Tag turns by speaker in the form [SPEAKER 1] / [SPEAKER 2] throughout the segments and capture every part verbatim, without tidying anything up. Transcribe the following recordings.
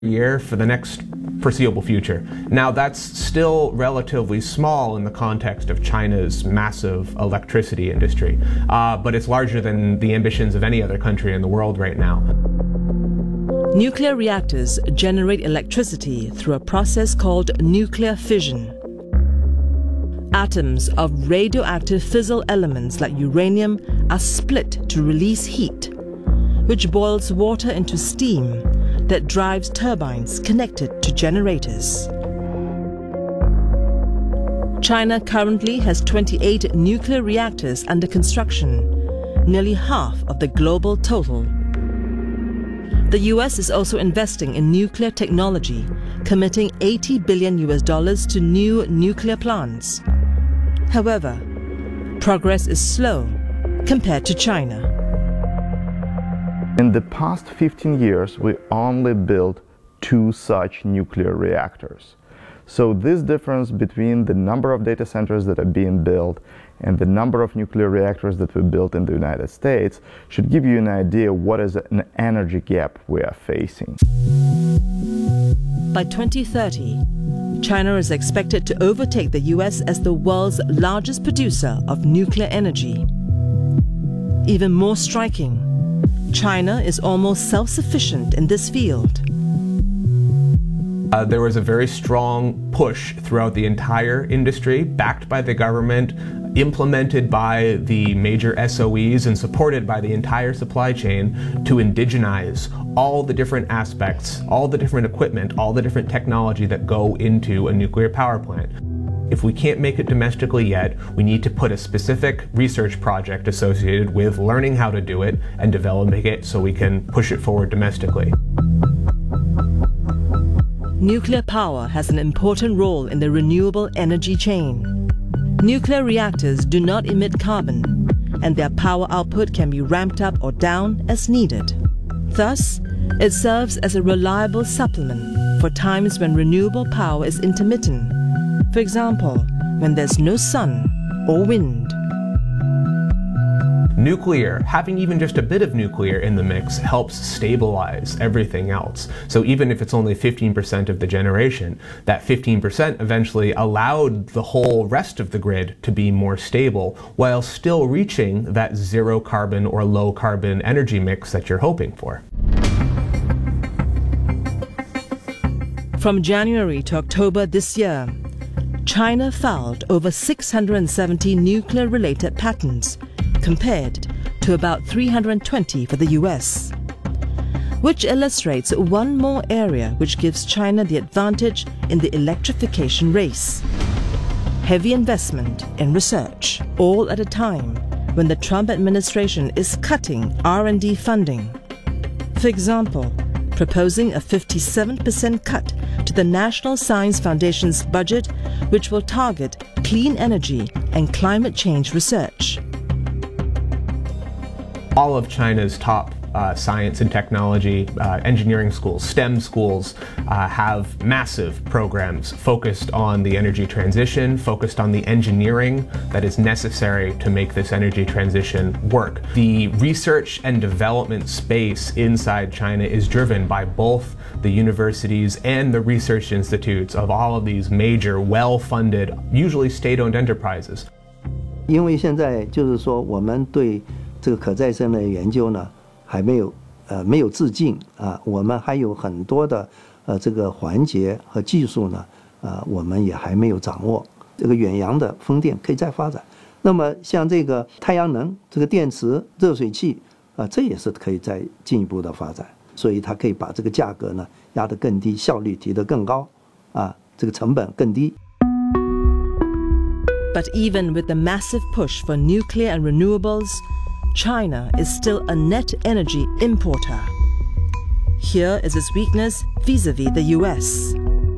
[SPEAKER 1] year for the next foreseeable future. Now, that's still relatively small in the context of China's massive electricity industry, uh, but it's larger than the ambitions of any other country in the world right now.
[SPEAKER 2] Nuclear reactors generate electricity through a process called nuclear fission. Atoms of radioactive fissile elements like uranium are split to release heat, which boils water into steam that drives turbines connected to generators. China currently has twenty-eight nuclear reactors under construction, nearly half of the global total. The U S is also investing in nuclear technology, committing eighty billion U S dollars to new nuclear plants. However, progress is slow compared to China.
[SPEAKER 3] In the past fifteen years, we only built two such nuclear reactors. So this difference between the number of data centers that are being built and the number of nuclear reactors that we built in the United States should give you an idea what is an energy gap we are facing.
[SPEAKER 2] By twenty thirty, China is expected to overtake the U S as the world's largest producer of nuclear energy. Even more striking, China is almost self-sufficient in this field.
[SPEAKER 1] Uh, there was a very strong push throughout the entire industry, backed by the government, implemented by the major S O Es, and supported by the entire supply chain to indigenize all the different aspects, all the different equipment, all the different technology that go into a nuclear power plant. If we can't make it domestically yet, we need to put a specific research project associated with learning how to do it and developing it so we can push it forward domestically.
[SPEAKER 2] Nuclear power has an important role in the renewable energy chain. Nuclear reactors do not emit carbon, and their power output can be ramped up or down as needed. Thus, it serves as a reliable supplement for times when renewable power is intermittent. For example, when there's no sun or wind.
[SPEAKER 1] Nuclear, having even just a bit of nuclear in the mix, helps stabilize everything else. So even if it's only fifteen percent of the generation, that fifteen percent eventually allowed the whole rest of the grid to be more stable while still reaching that zero carbon or low carbon energy mix that you're hoping for.
[SPEAKER 2] From January to October this year, China filed over six hundred seventy nuclear-related patents, compared to about three hundred twenty for the U S, which illustrates one more area which gives China the advantage in the electrification race. Heavy investment in research, all at a time when the Trump administration is cutting R and D funding. For example, proposing a fifty-seven percent cut to the National Science Foundation's budget, which will target clean energy and climate change research.
[SPEAKER 1] All of China's top uh, science and technology, uh, engineering schools, STEM schools, uh, have massive programs focused on the energy transition, focused on the engineering that is necessary to make this energy transition work. The research and development space inside China is driven by both the universities and the research institutes of all of these major, well-funded, usually state-owned enterprises.
[SPEAKER 4] 因为现在就是说，我们对这个可再生的研究呢，还没有呃没有致敬啊，我们还有很多的呃这个环节和技术呢，呃我们也还没有掌握。这个远洋的风电可以再发展，那么像这个太阳能、这个电池、热水器啊，这也是可以再进一步的发展。所以它可以把这个价格呢压得更低，效率提得更高，啊，这个成本更低。
[SPEAKER 2] But even with the massive push for nuclear and renewables, China is still a net energy importer. Here is its weakness vis-à-vis the U S.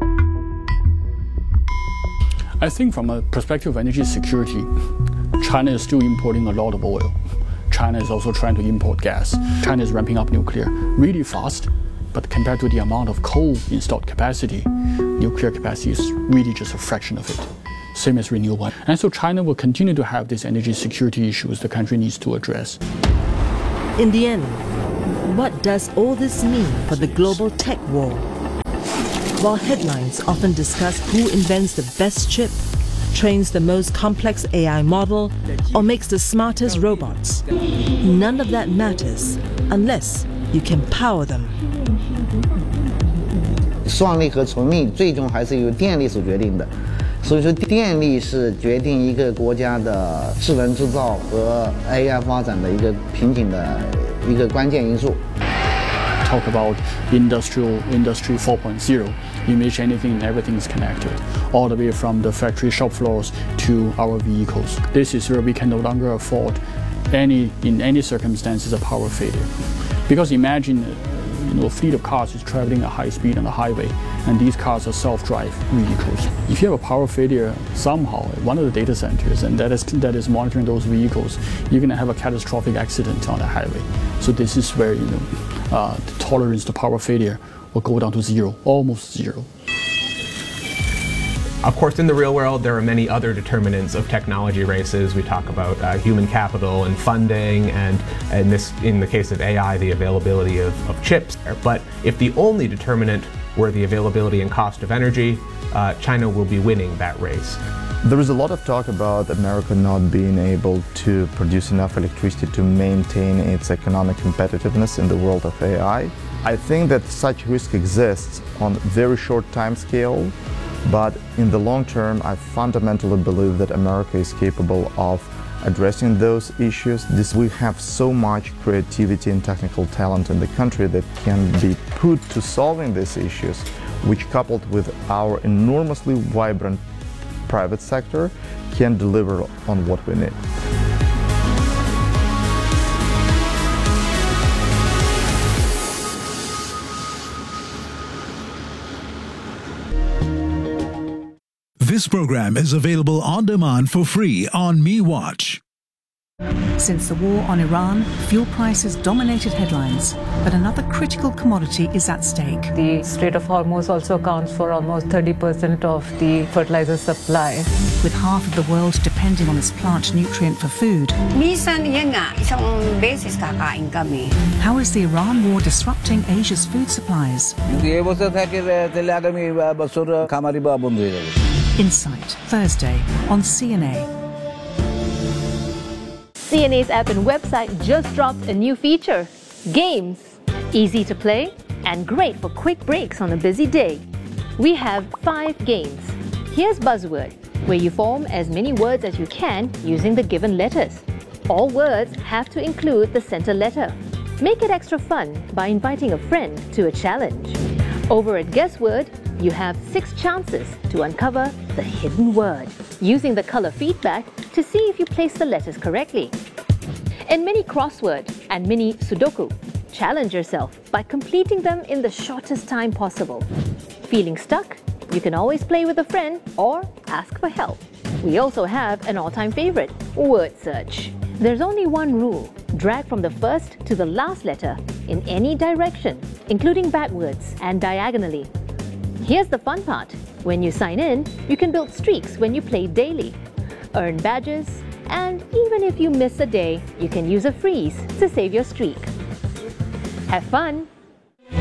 [SPEAKER 5] I think from a perspective of energy security, China is still importing a lot of oil. China is also trying to import gas. China is ramping up nuclear really fast, but compared to the amount of coal installed capacity, nuclear capacity is really just a fraction of it. Same as renewable. And so China will continue to have these energy security issues the country needs to address.
[SPEAKER 2] In the end, what does all this mean for the global tech war? While headlines often discuss who invents the best chip, trains the most complex A I model, or makes the smartest robots, none of that matters unless you can power them.
[SPEAKER 6] 算力和存力最终还是由电力所决定的，所以说电力是决定一个国家的智能制造和 A I 发展的一个瓶颈的一个关键因素。
[SPEAKER 5] Talk about industrial industry four point oh. Imagine anything and everything is connected, all the way from the factory shop floors to our vehicles. This is where we can no longer afford any, in any circumstances, a power failure. Because imagine, you know, a fleet of cars is traveling at high speed on the highway, and these cars are self-drive vehicles. If you have a power failure somehow at one of the data centers, and that is that is monitoring those vehicles, you're going to have a catastrophic accident on the highway. So this is where, you know, uh, the tolerance to power failure will go down to zero, almost zero.
[SPEAKER 1] Of course, in the real world, there are many other determinants of technology races. We talk about uh, human capital and funding, and in this, in the case of A I, the availability of, of chips. But if the only determinant were the availability and cost of energy, uh, China will be winning that race.
[SPEAKER 3] There is a lot of talk about America not being able to produce enough electricity to maintain its economic competitiveness in the world of A I. I think that such risk exists on very short time scale, but in the long term, I fundamentally believe that America is capable of addressing those issues. This, we have so much creativity and technical talent in the country that can be put to solving these issues, which, coupled with our enormously vibrant private sector, can deliver on what we need.
[SPEAKER 7] This program is available on demand for free on MeWatch.
[SPEAKER 8] Since the war on Iran, fuel prices dominated headlines, but another critical commodity is at stake.
[SPEAKER 9] The Strait of Hormuz also accounts for almost thirty percent of the fertilizer supply.
[SPEAKER 8] With half of the world depending on this plant nutrient for food, how is the Iran war disrupting Asia's food supplies? Insight, Thursday on C N A.
[SPEAKER 10] C N A's app and website just dropped a new feature, Games. Easy to play and great for quick breaks on a busy day. We have five games. Here's Buzzword, where you form as many words as you can using the given letters. All words have to include the center letter. Make it extra fun by inviting a friend to a challenge. Over at Guessword, you have six chances to uncover the hidden word, using the color feedback to see if you place the letters correctly. In Mini Crossword and Mini Sudoku, challenge yourself by completing them in the shortest time possible. Feeling stuck? You can always play with a friend or ask for help. We also have an all-time favorite, Word Search. There's only one rule: drag from the first to the last letter in any direction, including backwards and diagonally. Here's the fun part. When you sign in, you can build streaks when you play daily, earn badges, and even if you miss a day, you can use a freeze to save your streak. Have fun!